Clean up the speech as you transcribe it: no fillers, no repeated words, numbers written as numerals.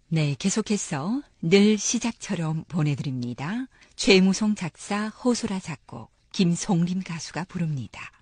네, 계속해서 늘 시작처럼 보내드립니다. 최무송 작사, 호소라 작곡, 김송림 가수가 부릅니다.